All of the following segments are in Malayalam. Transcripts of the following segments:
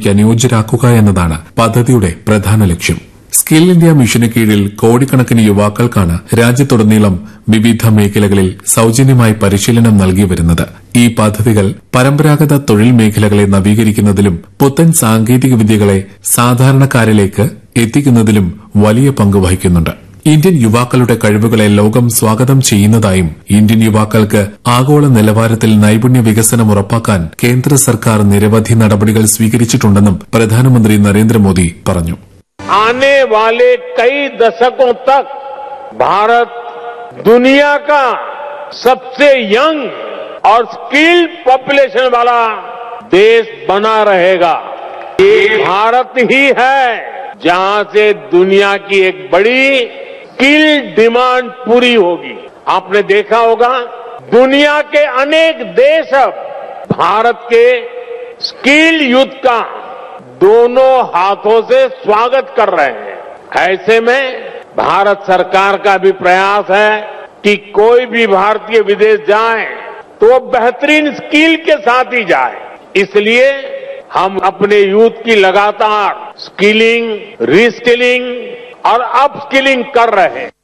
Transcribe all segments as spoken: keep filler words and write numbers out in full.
ജോലിക്ക് അനുയോജ്യരാക്കുക എന്നതാണ് പദ്ധതിയുടെ പ്രധാന ലക്ഷ്യം. സ്കിൽ ഇന്ത്യ മിഷന് കീഴിൽ കോടിക്കണക്കിന് യുവാക്കൾക്കാണ് രാജ്യത്തുടനീളം വിവിധ മേഖലകളിൽ സൌജന്യമായി പരിശീലനം നൽകി വരുന്നത്. ഈ പദ്ധതികൾ പരമ്പരാഗത തൊഴിൽ മേഖലകളെ നവീകരിക്കുന്നതിലും പുത്തൻ സാങ്കേതിക വിദ്യകളെ സാധാരണക്കാരിലേക്ക് എത്തിക്കുന്നതിലും വലിയ പങ്ക് വഹിക്കുന്നുണ്ട്. ഇന്ത്യൻ യുവാക്കളുടെ കഴിവുകളെ ലോകം സ്വാഗതം ചെയ്യുന്നതായും ഇന്ത്യൻ യുവാക്കൾക്ക് ആഗോള നിലവാരത്തിൽ നൈപുണ്യ വികസനം ഉറപ്പാക്കാൻ കേന്ദ്ര സർക്കാർ നിരവധി നടപടികൾ സ്വീകരിച്ചിട്ടുണ്ടെന്നും പ്രധാനമന്ത്രി നരേന്ദ്രമോദി പറഞ്ഞു. आने वाले कई दशकों तक भारत दुनिया का सबसे यंग और स्किल्ड पॉपुलेशन वाला देश बना रहेगा. ये भारत ही है जहां से दुनिया की एक बड़ी स्किल डिमांड पूरी होगी. आपने देखा होगा दुनिया के अनेक देश अब भारत के स्किल यूथ का दोनों हाथों से स्वागत कर रहे हैं. ऐसे में भारत सरकार का भी प्रयास है कि कोई भी भारतीय विदेश जाए तो बेहतरीन स्किल के साथ ही जाए. इसलिए हम अपने यूथ की लगातार स्किलिंग, रीस्किलिंग और अपस्किलिंग कर रहे हैं.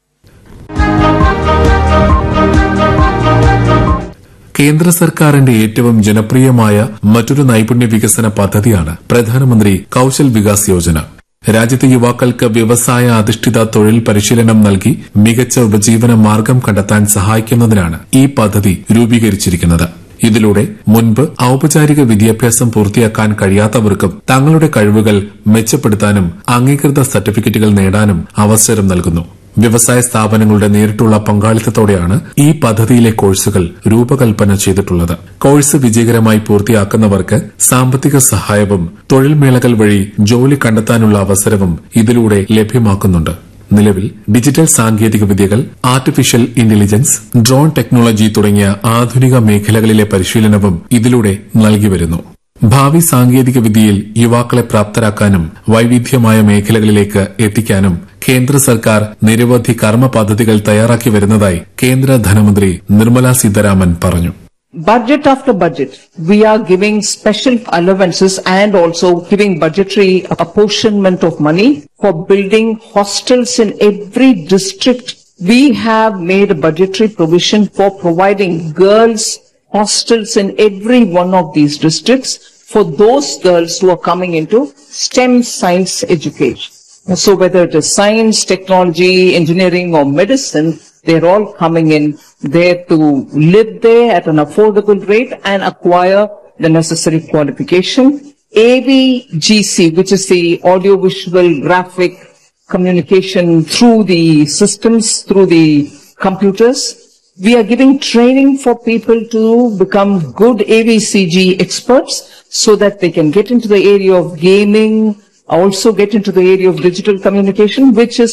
കേന്ദ്ര സർക്കാരിന്റെ ഏറ്റവും ജനപ്രിയമായ മറ്റൊരു നൈപുണ്യ വികസന പദ്ധതിയാണ് പ്രധാനമന്ത്രി കൌശൽ വികാസ് യോജന. രാജ്യത്തെ യുവാക്കൾക്ക് വ്യവസായ അധിഷ്ഠിത തൊഴിൽ പരിശീലനം നൽകി മികച്ച ഉപജീവന മാർഗം കണ്ടെത്താൻ സഹായിക്കുന്നതിനാണ് ഈ പദ്ധതി രൂപീകരിച്ചിരിക്കുന്നത്. ഇതിലൂടെ മുൻപ് ഔപചാരിക വിദ്യാഭ്യാസം പൂർത്തിയാക്കാൻ കഴിയാത്തവർക്കും തങ്ങളുടെ കഴിവുകൾ മെച്ചപ്പെടുത്താനും അംഗീകൃത സർട്ടിഫിക്കറ്റുകൾ നേടാനും അവസരം നൽകുന്നു. വ്യവസായ സ്ഥാപനങ്ങളുടെ നേരിട്ടുള്ള പങ്കാളിത്തത്തോടെയാണ് ഈ പദ്ധതിയിലെ കോഴ്സുകൾ രൂപകൽപ്പന ചെയ്തിട്ടുള്ളത്. കോഴ്സ് വിജയകരമായി പൂർത്തിയാക്കുന്നവർക്ക് സാമ്പത്തിക സഹായവും തൊഴിൽ മേളകൾ വഴി ജോലി കണ്ടെത്താനുള്ള അവസരവും ഇതിലൂടെ ലഭ്യമാക്കുന്നുണ്ട്. നിലവിൽ ഡിജിറ്റൽ സാങ്കേതിക വിദ്യകൾ, ആർട്ടിഫിഷ്യൽ ഇന്റലിജൻസ്, ഡ്രോൺ ടെക്നോളജി തുടങ്ങിയ ആധുനിക മേഖലകളിലെ പരിശീലനവും ഇതിലൂടെ നൽകിവരുന്നു. ഭാവി സാങ്കേതിക വിദ്യയിൽ യുവാക്കളെ പ്രാപ്തരാക്കാനും വൈവിധ്യമായ മേഖലകളിലേക്ക് എത്തിക്കാനും കേന്ദ്ര സർക്കാർ നിരവധി കർമ്മ പദ്ധതികൾ തയ്യാറാക്കി വരുന്നതായി കേന്ദ്ര ധനമന്ത്രി നിർമ്മല സീതാരാമൻ പറഞ്ഞു. Budget after budget, we are giving special allowances and also giving budgetary apportionment of money for building hostels in every district. We have made a budgetary provision for providing girls hostels in every one of these districts for those girls who are coming into STEM science education. So whether it is science, technology, engineering or medicine, they're all coming in there to live there at an affordable rate and acquire the necessary qualification. A V G C, which is the audiovisual graphic communication through the systems, through the computers, we are giving training for people to become good A V C G experts so that they can get into the area of gaming, also get into the area of digital communication, which is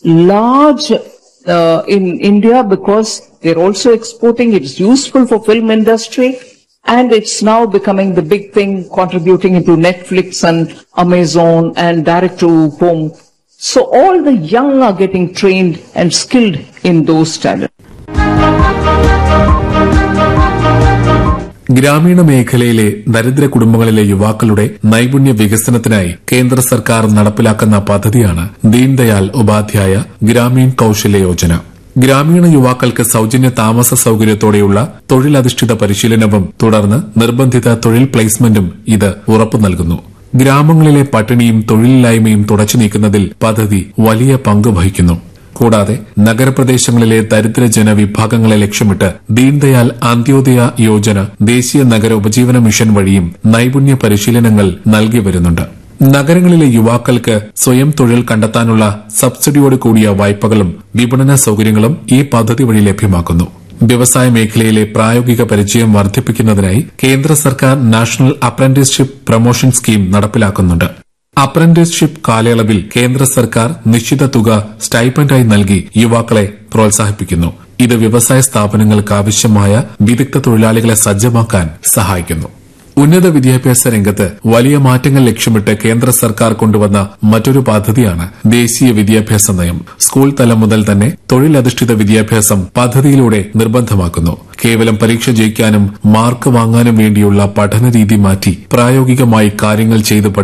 large uh, in India because they're also exporting. It's useful for film industry and it's now becoming the big thing, contributing into Netflix and Amazon and direct to home. So all the young are getting trained and skilled in those talents. ഗ്രാമീണ മേഖലയിലെ ദരിദ്ര കുടുംബങ്ങളിലെ യുവാക്കളുടെ നൈപുണ്യ വികസനത്തിനായി കേന്ദ്ര സർക്കാർ നടപ്പിലാക്കുന്ന പദ്ധതിയാണ് ദീൻദയാൽ ഉപാധ്യായ ഗ്രാമീൺ കൌശല്യ യോജന. ഗ്രാമീണ യുവാക്കൾക്ക് സൌജന്യ താമസ സൌകര്യത്തോടെയുള്ള തൊഴിലധിഷ്ഠിത പരിശീലനവും തുടർന്ന് നിർബന്ധിത തൊഴിൽ പ്ലേസ്മെന്റും ഇത് ഉറപ്പു നൽകുന്നു. ഗ്രാമങ്ങളിലെ പട്ടിണിയും തൊഴിലില്ലായ്മയും തുടച്ചു നീക്കുന്നതിൽ പദ്ധതി വലിയ പങ്ക് വഹിക്കുന്നു. കൂടാതെ നഗരപ്രദേശങ്ങളിലെ ദരിദ്ര ജനവിഭാഗങ്ങളെ ലക്ഷ്യമിട്ട് ദീൻദയാൽ അന്ത്യോദയ യോജന ദേശീയ നഗര ഉപജീവന മിഷൻ വഴിയും നൈപുണ്യ പരിശീലനങ്ങൾ നൽകി വരുന്നുണ്ട്. നഗരങ്ങളിലെ യുവാക്കൾക്ക് സ്വയം തൊഴിൽ കണ്ടെത്താനുള്ള സബ്സിഡിയോട് കൂടിയ വായ്പകളും വിപണന സൌകര്യങ്ങളും ഈ പദ്ധതി വഴി ലഭ്യമാക്കുന്നു. വ്യവസായ മേഖലയിലെ പ്രായോഗിക പരിചയം വർദ്ധിപ്പിക്കുന്നതിനായി കേന്ദ്ര സർക്കാർ national apprenticeship promotion scheme നടപ്പിലാക്കുന്നുണ്ട്. Apprenticeship കാലയളവിൽ കേന്ദ്ര സർക്കാർ നിശ്ചിത തുക സ്റ്റൈപ്പൻഡായി നൽകി യുവാക്കളെ പ്രോത്സാഹിപ്പിക്കുന്നു. ഇത് വ്യവസായ സ്ഥാപനങ്ങൾക്ക് ആവശ്യമായ വിദഗ്ധ തൊഴിലാളികളെ സജ്ജമാക്കാൻ സഹായിക്കുന്നു. ഉന്നത വിദ്യാഭ്യാസ രംഗത്ത് വലിയ മാറ്റങ്ങൾ ലക്ഷ്യമിട്ട് കേന്ദ്ര സർക്കാർ കൊണ്ടുവന്ന മറ്റൊരു പദ്ധതിയാണ് ദേശീയ വിദ്യാഭ്യാസ നയം. സ്കൂൾ തലം മുതൽ തന്നെ തൊഴിലധിഷ്ഠിത വിദ്യാഭ്യാസം പദ്ധതിയിലൂടെ നിർബന്ധമാക്കുന്നു. കേവലം പരീക്ഷ ജയിക്കാനും മാർക്ക് വാങ്ങാനും വേണ്ടിയുള്ള പഠനരീതി മാറ്റി പ്രായോഗികമായി കാര്യങ്ങൾ ചെയ്ത്